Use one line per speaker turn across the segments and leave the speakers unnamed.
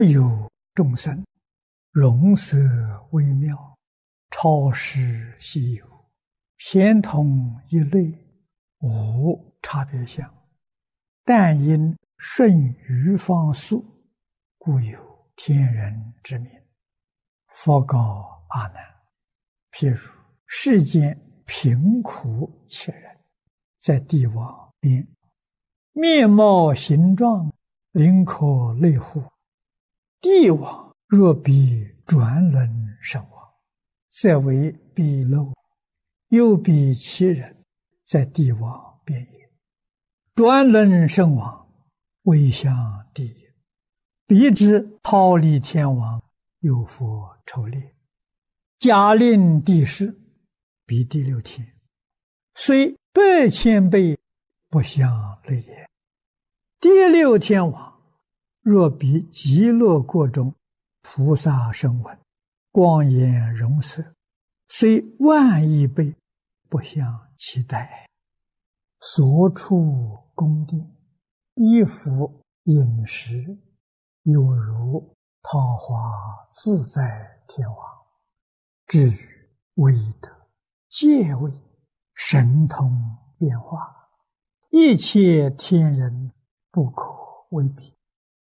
有众生，容色微妙，超世稀有，咸同一类，无差别相。但因顺于方速，故有天人之名。佛告阿难：譬如世间贫苦切人，在地网边，面貌形状，灵可类乎？地网若比转轮身亡，则为鄙陋；又比其人，在地网边也。转轮身亡，未向地也。彼之忉利天王，有佛筹列，假令地势，彼第六天，虽8,000倍，不相类也。第六天王，若比极乐国中菩萨声闻，光颜容色，虽10000亿倍，不相期待。所处宫殿，衣服饮食，犹如桃花自在天王。至于威德、戒位、神通变化，一切天人不可为比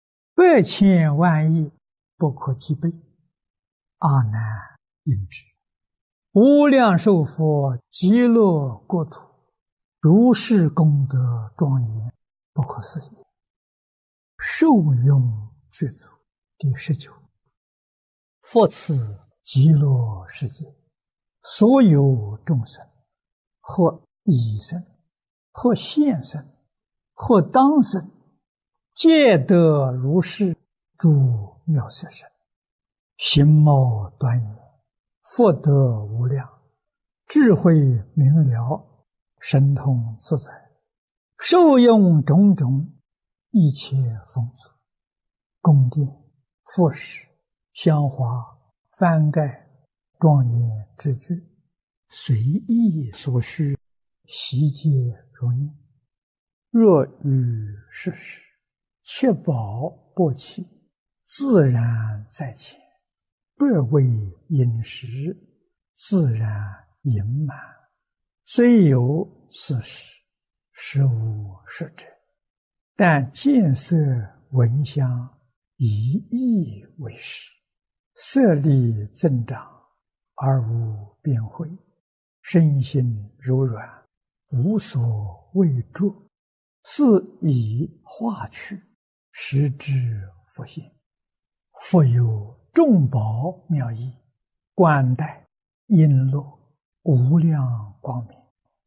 ，8,000万亿不可计备。阿难应知，无量寿佛极乐国土，如是功德庄严，不可思议。受用具足。第19，复此极乐世界，所有众生，或已生，或现生，或当生，皆得如是诸妙色身，形貌端严，福德无量，智慧明了，神通自在，受用种种一切丰足，宫殿、复饰、香花、幡盖、庄严之具，随意所需，悉皆如念。若遇世事，确保不起，自然在前，不为饮食，自然盈满。虽有此事，实无实者，但见色闻香，以意为实，色力增长，而无边慧，身心柔软，无所畏著，是以化去，实之复现。复有众宝妙义，冠带璎珞，无量光明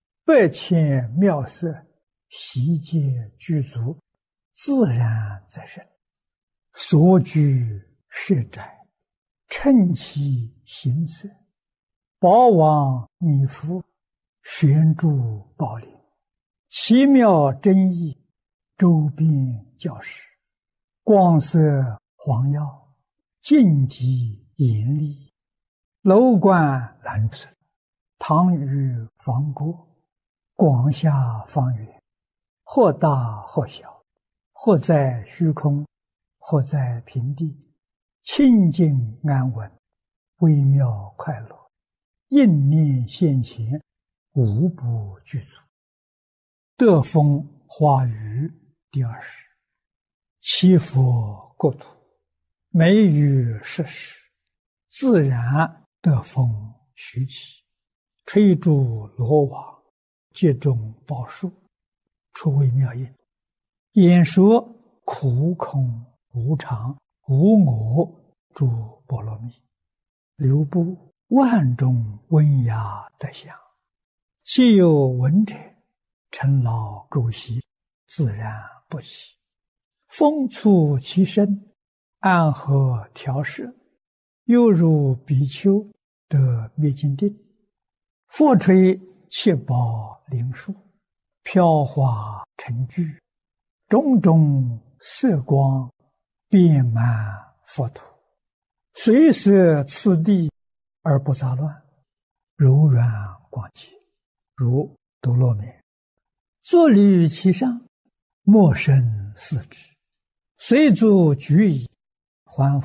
，8,000妙色，悉皆具足，自然在身。所居舍宅，称其形色，宝王弥覆，悬诸宝林，奇妙真义，周遍教室，光色黄耀，净极严厉，楼观蓝色，堂宇房郭，广厦方圆，或大或小，或在虚空，或在平地，清净安稳，微妙快乐，应念现前，无不具足。得风花雨第20，七佛国土，每于世时，自然得风徐起，吹诸罗网，皆中宝树，出微妙音，演说苦空无常无我诸波罗蜜，流布万种温雅德相，既有闻者，尘劳垢习，自然不起。风触其身，安和调摄，犹如比丘得灭尽定。复吹七宝灵树，飘华成聚，种种色光，遍满佛土，随摄次第而不杂乱，柔软广洁，如多罗棉。坐履其上，莫生四肢，随足举矣， 还